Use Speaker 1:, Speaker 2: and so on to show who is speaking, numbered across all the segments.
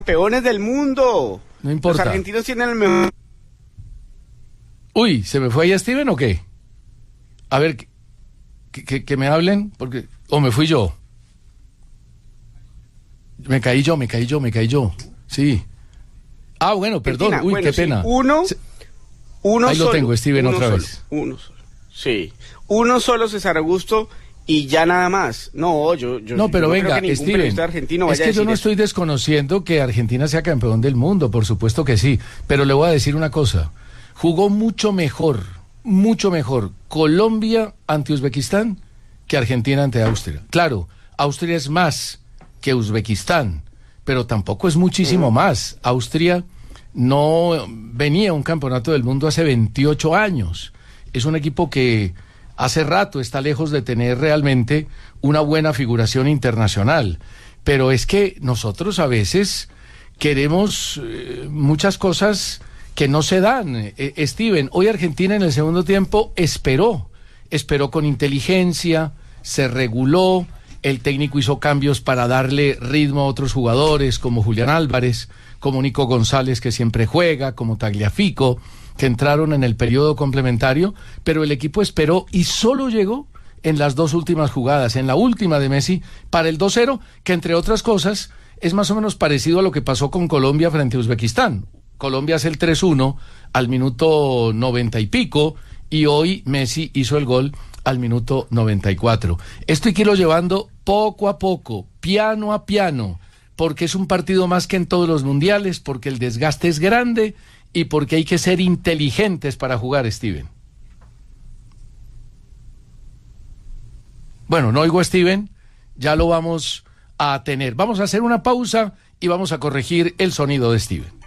Speaker 1: campeones del mundo.
Speaker 2: No importa.
Speaker 1: Los argentinos tienen el mejor.
Speaker 2: Uy, ¿se me fue ahí Steven o qué? A ver, que me hablen, porque... ¿O me fui yo? Me caí yo. Sí. Ah, bueno, perdón. Uy,
Speaker 1: bueno,
Speaker 2: qué pena.
Speaker 1: Uno
Speaker 2: ahí
Speaker 1: solo.
Speaker 2: Lo tengo, Steven,
Speaker 1: uno
Speaker 2: otra
Speaker 1: solo,
Speaker 2: vez.
Speaker 1: Uno solo. Sí. Uno solo, César Augusto, y ya nada más. No, yo
Speaker 2: No, pero
Speaker 1: yo
Speaker 2: venga,
Speaker 1: creo que
Speaker 2: Steven,
Speaker 1: argentino
Speaker 2: es
Speaker 1: vaya
Speaker 2: que yo no
Speaker 1: eso.
Speaker 2: estoy desconociendo que Argentina sea campeón del mundo, por supuesto que sí, pero le voy a decir una cosa, jugó mucho mejor Colombia ante Uzbekistán que Argentina ante Austria. Claro, Austria es más que Uzbekistán, pero tampoco es muchísimo más. Austria no venía a un campeonato del mundo hace 28 años. Es un equipo que hace rato está lejos de tener realmente una buena figuración internacional. Pero es que nosotros a veces queremos muchas cosas que no se dan. Steven, hoy Argentina en el segundo tiempo esperó con inteligencia, se reguló, el técnico hizo cambios para darle ritmo a otros jugadores como Julián Álvarez, como Nico González, que siempre juega, como Tagliafico, que entraron en el periodo complementario, pero el equipo esperó y solo llegó en las dos últimas jugadas, en la última de Messi, para el 2-0, que entre otras cosas es más o menos parecido a lo que pasó con Colombia frente a Uzbekistán. Colombia hace el 3-1 al minuto 90 y pico, y hoy Messi hizo el gol al minuto 94. Esto hay que irlo llevando poco a poco, piano a piano, porque es un partido más que en todos los mundiales, porque el desgaste es grande y porque hay que ser inteligentes para jugar, Steven. Bueno, no oigo a Steven, ya lo vamos a tener. Vamos a hacer una pausa y vamos a corregir el sonido de Steven.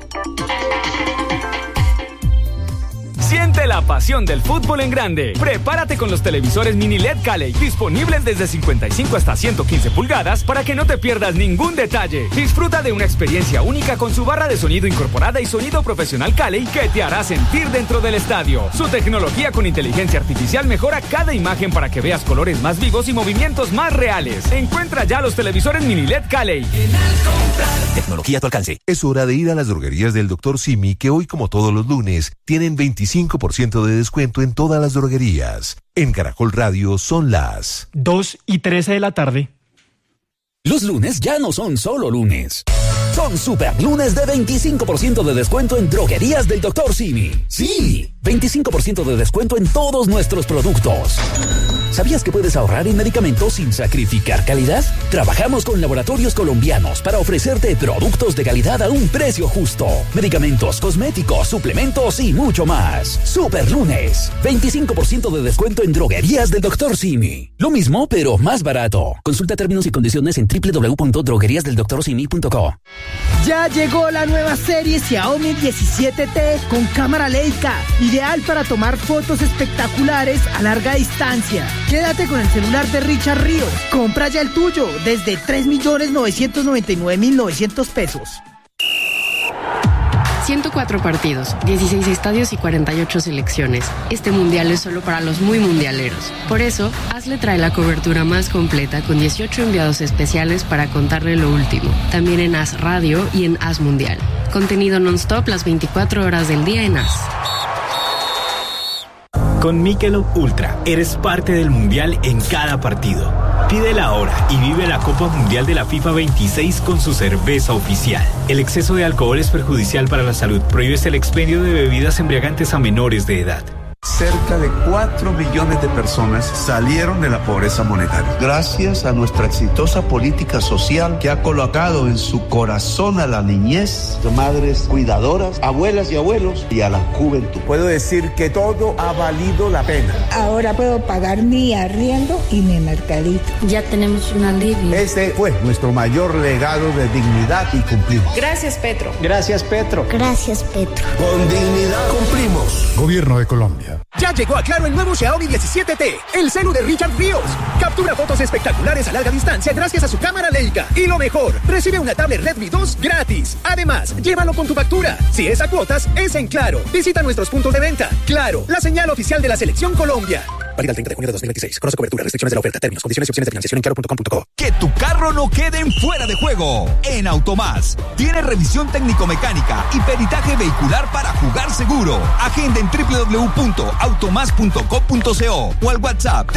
Speaker 3: Siente la pasión del fútbol en grande. Prepárate con los televisores mini LED Calley, disponibles desde 55 hasta 115 pulgadas para que no te pierdas ningún detalle. Disfruta de una experiencia única con su barra de sonido incorporada y sonido profesional Calley que te hará sentir dentro del estadio. Su tecnología con inteligencia artificial mejora cada imagen para que veas colores más vivos y movimientos más reales. Encuentra ya los televisores mini LED Calley.
Speaker 4: Tecnología a tu alcance. Es hora de ir a las droguerías del Dr. Simi, que hoy, como todos los lunes, tienen 25% de descuento en todas las droguerías. En Caracol Radio son las
Speaker 5: 2:13 de la tarde.
Speaker 6: Los lunes ya no son solo lunes. Son super lunes de 25% de descuento en droguerías del Dr. Simi. Sí, 25% de descuento en todos nuestros productos. ¿Sabías que puedes ahorrar en medicamentos sin sacrificar calidad? Trabajamos con laboratorios colombianos para ofrecerte productos de calidad a un precio justo. Medicamentos, cosméticos, suplementos y mucho más. Super lunes, 25% de descuento en droguerías del Dr. Simi. Lo mismo, pero más barato. Consulta términos y condiciones en www.drogueriasdeldoctorsimi.co.
Speaker 7: Ya llegó la nueva serie Xiaomi 17T con cámara Leica, ideal para tomar fotos espectaculares a larga distancia. Quédate con el celular de Richard Ríos. Compra ya el tuyo desde 3.999.900 pesos.
Speaker 8: 104 partidos, 16 estadios y 48 selecciones. Este mundial es solo para los muy mundialeros. Por eso, Hazle trae la cobertura más completa con 18 enviados especiales para contarle lo último. También en Haz Radio y en Haz Mundial. Contenido non-stop las 24 horas del día en Haz.
Speaker 9: Con Michelob Ultra, eres parte del mundial en cada partido. Pídela ahora y vive la Copa Mundial de la FIFA 26 con su cerveza oficial. El exceso de alcohol es perjudicial para la salud. Prohíbes el expendio de bebidas embriagantes a menores de edad.
Speaker 10: Cerca de 4 millones de personas salieron de la pobreza monetaria. Gracias a nuestra exitosa política social que ha colocado en su corazón a la niñez, madres cuidadoras, abuelas y abuelos y a la juventud. Puedo decir que todo ha valido la pena.
Speaker 11: Ahora puedo pagar mi arriendo y mi mercadito.
Speaker 12: Ya tenemos un alivio.
Speaker 10: Este fue nuestro mayor legado de dignidad y cumplimos.
Speaker 12: Gracias, Petro.
Speaker 10: Gracias, Petro.
Speaker 11: Gracias, Petro.
Speaker 10: Con dignidad cumplimos.
Speaker 13: Gobierno de Colombia.
Speaker 14: Ya llegó a Claro el nuevo Xiaomi 17T, el celu de Richard Ríos. Captura fotos espectaculares a larga distancia gracias a su cámara Leica. Y lo mejor, recibe una tablet Redmi 2 gratis. Además, llévalo con tu factura. Si es a cuotas, es en Claro. Visita nuestros puntos de venta. Claro, la señal oficial de la Selección Colombia. Válida el 30 de junio de 2026. Conoce cobertura, restricciones de la oferta, términos, condiciones y opciones de financiación en claro.com.co.
Speaker 13: Que tu carro no quede en fuera de juego. En Automás tiene revisión técnico-mecánica y peritaje vehicular para jugar seguro. Agenda en www.automas.com.co o al WhatsApp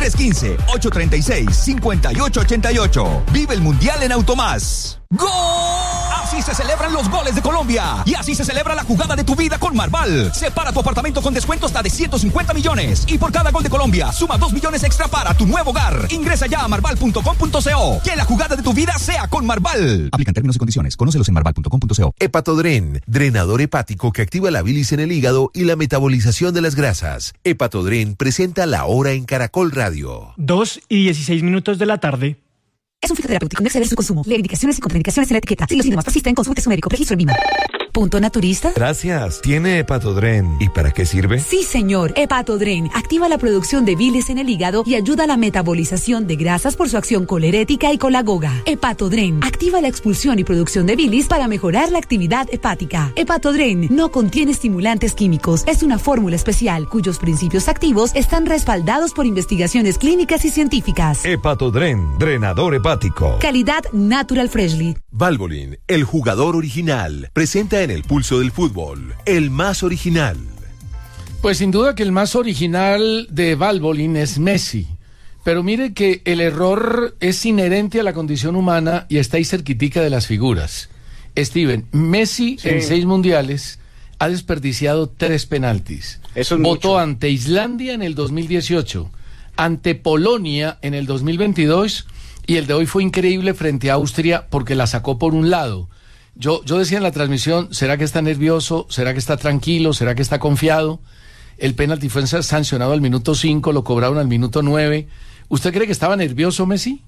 Speaker 13: 315-836-5888. Vive el Mundial en Automás. ¡Gol! Así se celebran los goles de Colombia. Y así se celebra la jugada de tu vida con Marval. Separa tu apartamento con descuento hasta de 150 millones. Y por cada gol de Colombia, suma 2 millones extra para tu nuevo hogar. Ingresa ya a marval.com.co. Que la jugada de tu vida sea con Marval.
Speaker 15: Aplican términos y condiciones. Conócelos en marval.com.co.
Speaker 4: Hepatodren, drenador hepático que activa la bilis en el hígado y la metabolización de las grasas. Hepatodren presenta La Hora en Caracol Radio.
Speaker 5: 2:16 de la tarde.
Speaker 16: Es un fitoterapéutico. No exceder su consumo. Lee indicaciones y contraindicaciones en la etiqueta. Si los síntomas persisten, consulte a su médico. Registro en VIMA. ¿Punto naturista?
Speaker 17: Gracias. ¿Tiene Hepatodren? ¿Y para qué sirve?
Speaker 16: Sí, señor. Hepatodren activa la producción de bilis en el hígado y ayuda a la metabolización de grasas por su acción colerética y colagoga. Hepatodren activa la expulsión y producción de bilis para mejorar la actividad hepática. Hepatodren no contiene estimulantes químicos. Es una fórmula especial cuyos principios activos están respaldados por investigaciones clínicas y científicas.
Speaker 17: Hepatodren, drenador hepático.
Speaker 16: Calidad Natural Freshly.
Speaker 4: Valvoline, el jugador original, presenta en el pulso del fútbol, el más original.
Speaker 2: Pues sin duda que el más original de Valvoline es Messi. Pero mire que el error es inherente a la condición humana y está ahí cerquitica de las figuras. Steven, Messi en 6 mundiales ha desperdiciado 3 penaltis.
Speaker 1: Eso es
Speaker 2: Votó
Speaker 1: mucho.
Speaker 2: ante Islandia en el 2018, ante Polonia en el 2022 y el de hoy fue increíble frente a Austria porque la sacó por un lado. Yo decía en la transmisión, ¿será que está nervioso? ¿Será que está tranquilo? ¿Será que está confiado? El penalti fue sancionado al minuto 5, lo cobraron al minuto 9. ¿Usted cree que estaba nervioso Messi?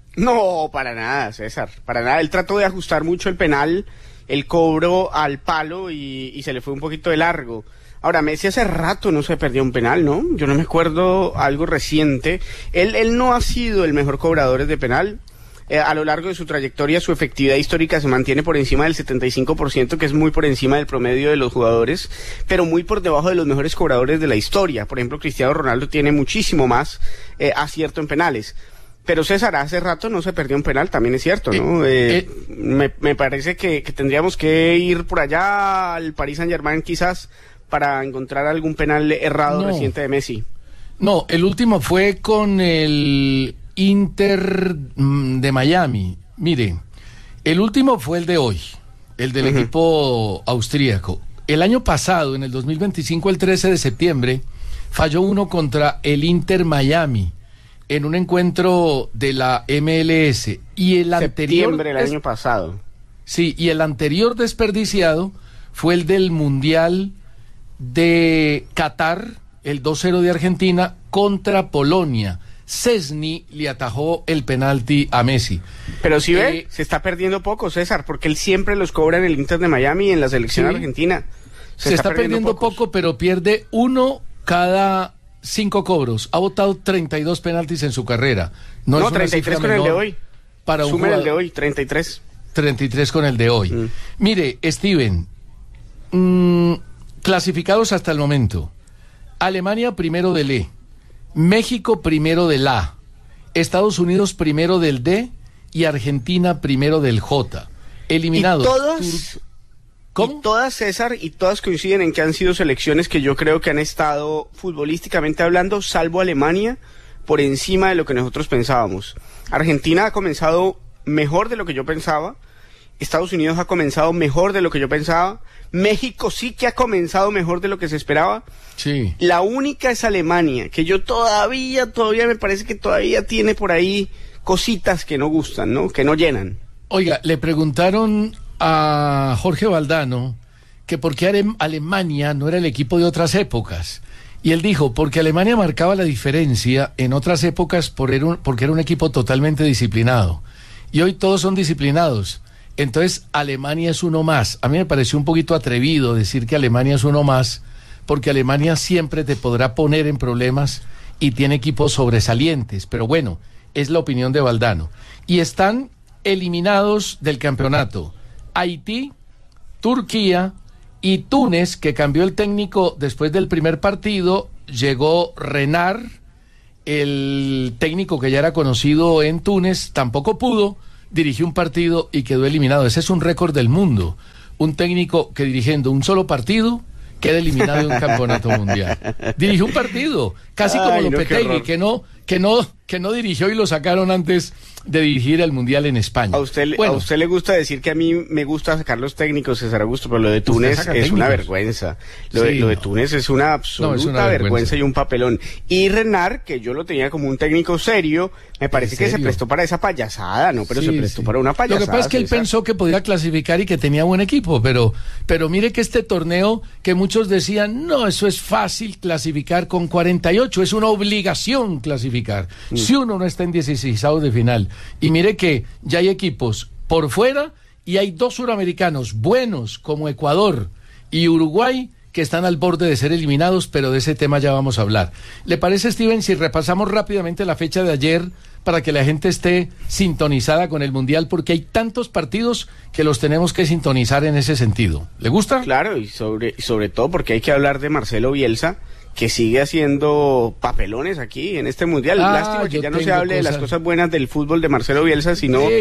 Speaker 1: No, para nada, César, para nada. Él trató de ajustar mucho el penal, el cobro al palo y se le fue un poquito de largo. Ahora, Messi hace rato no se perdió un penal, ¿no? Yo no me acuerdo algo reciente. Él no ha sido el mejor cobrador de penal. A lo largo de su trayectoria, su efectividad histórica se mantiene por encima del 75%, que es muy por encima del promedio de los jugadores, pero muy por debajo de los mejores cobradores de la historia. Por ejemplo, Cristiano Ronaldo tiene muchísimo más acierto en penales. Pero César, hace rato no se perdió un penal, también es cierto, ¿no? Me parece que tendríamos que ir por allá al Paris Saint-Germain quizás para encontrar algún penal errado reciente de Messi.
Speaker 2: No, el último fue con el Inter de Miami. Mire, el último fue el de hoy, el del equipo austríaco. El año pasado, en el 2025, el 13 de septiembre, falló uno contra el Inter Miami en un encuentro de la MLS. Y el
Speaker 1: septiembre del año pasado.
Speaker 2: Sí, y el anterior desperdiciado fue el del Mundial de Qatar, el 2-0 de Argentina contra Polonia. Szczęsny le atajó el penalti a Messi.
Speaker 1: Pero si ve, se está perdiendo poco, César, porque él siempre los cobra en el Inter de Miami y en la selección argentina.
Speaker 2: Se está perdiendo poco, pero pierde uno cada 5 cobros. Ha votado 32 penaltis en su carrera.
Speaker 1: No, 33 con el de hoy.
Speaker 2: Para
Speaker 1: Sume el de hoy, 33.
Speaker 2: 33 con el de hoy. Mire, Steven, clasificados hasta el momento. Alemania primero del E, México primero del A, Estados Unidos primero del D y Argentina primero del J. Eliminados.
Speaker 1: Y todas, César, y todas coinciden en que han sido selecciones que yo creo que han estado futbolísticamente hablando, salvo Alemania, por encima de lo que nosotros pensábamos. Argentina ha comenzado mejor de lo que yo pensaba. Estados Unidos ha comenzado mejor de lo que yo pensaba. México sí que ha comenzado mejor de lo que se esperaba.
Speaker 2: Sí.
Speaker 1: La única es Alemania, que yo todavía me parece que todavía tiene por ahí cositas que no gustan, ¿no? Que no llenan.
Speaker 2: Oiga, le preguntaron a Jorge Valdano que por qué Alemania no era el equipo de otras épocas. Y él dijo, porque Alemania marcaba la diferencia en otras épocas porque era un equipo totalmente disciplinado. Y hoy todos son disciplinados. Entonces Alemania es uno más. A mí me pareció un poquito atrevido decir que Alemania es uno más, porque Alemania siempre te podrá poner en problemas y tiene equipos sobresalientes. Pero bueno, es la opinión de Valdano. Y están eliminados del campeonato Haití, Turquía y Túnez, que cambió el técnico después del primer partido. Llegó Renard, el técnico que ya era conocido en Túnez tampoco pudo, dirigió un partido y quedó eliminado. Ese es un récord del mundo. Un técnico que dirigiendo un solo partido queda eliminado de un campeonato mundial. Dirigió un partido, casi como Lopetegui, que no dirigió y lo sacaron antes de dirigir el Mundial en España.
Speaker 1: A usted le gusta decir que a mí me gusta sacar los técnicos, César Augusto, pero lo de Túnez es una vergüenza. Lo de Túnez es una absoluta vergüenza y un papelón. Y Renard, que yo lo tenía como un técnico serio, me parece que se prestó para esa payasada, ¿no? Pero se prestó para una payasada.
Speaker 2: Lo que pasa es que él pensó que podía clasificar y que tenía buen equipo, pero mire que este torneo, que muchos decían, no, eso es fácil clasificar con 48, es una obligación clasificar. Si uno no está en 16avos de final. Y mire que ya hay equipos por fuera y hay 2 suramericanos buenos como Ecuador y Uruguay que están al borde de ser eliminados, pero de ese tema ya vamos a hablar. ¿Le parece, Steven, si repasamos rápidamente la fecha de ayer para que la gente esté sintonizada con el Mundial? Porque hay tantos partidos que los tenemos que sintonizar en ese sentido. ¿Le gusta?
Speaker 1: Claro, y sobre todo porque hay que hablar de Marcelo Bielsa, que sigue haciendo papelones aquí en este Mundial. Lástima que ya no se hable de las cosas buenas del fútbol de Marcelo Bielsa, sino